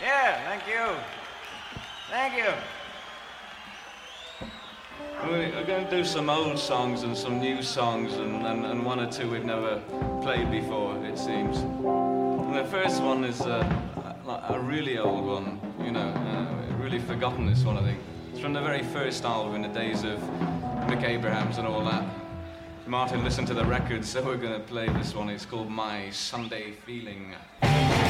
Yeah, thank you. Thank you. We're going to do some old songs and some new songs and one or two we've never played before, it seems. And the first one is a really old one, you know, really forgotten this one, I think. It's from the very first album in the days of Mick Abrahams and all that. Martin listened to the records, so we're going to play this one. It's called My Sunday Feeling.